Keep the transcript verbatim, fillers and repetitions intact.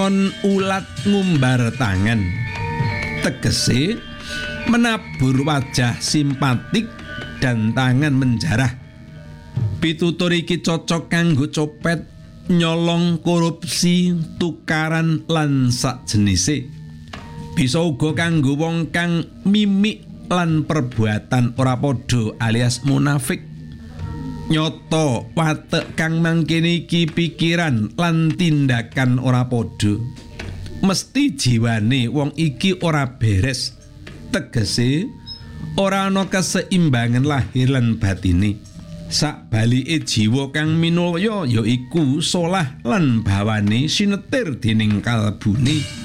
on ulat ngumbar tangan tegese menabur wajah simpatik dan tangan menjarah. Pitutur iki cocok kanggo copet, nyolong, korupsi, tukaran lan sakjenise. Bisa uga kanggo wong kang mimik lan perbuatan ora padha alias munafik. Nyoto watek kang mangkene iki pikiran lan tindakan ora padha. Mesti jiwane wong iki ora beres. Tegese ora ana keseimbangan lahir lan batine. Sakbalike jiwa kang minulya yaiku solah lan bawane sinetir dening kalbune.